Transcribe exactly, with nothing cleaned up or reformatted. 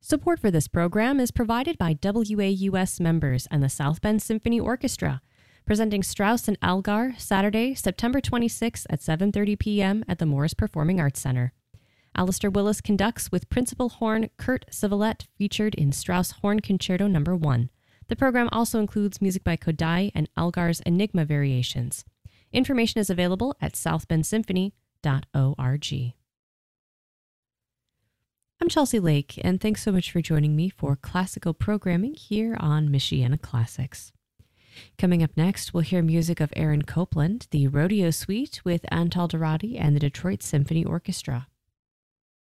Support for this program is provided by W A U S members and the South Bend Symphony Orchestra, presenting Strauss and Algar Saturday, September twenty-sixth at seven thirty p.m. at the Morris Performing Arts Center. Alistair Willis conducts with principal horn Kurt Civilette, featured in Strauss Horn Concerto Number one. The program also includes music by Kodai and Algar's Enigma variations. Information is available at south bend symphony dot org. I'm Chelsea Lake, and thanks so much for joining me for classical programming here on Michiana Classics. Coming up next, we'll hear music of Aaron Copland, the Rodeo Suite with Antal Dorati and the Detroit Symphony Orchestra.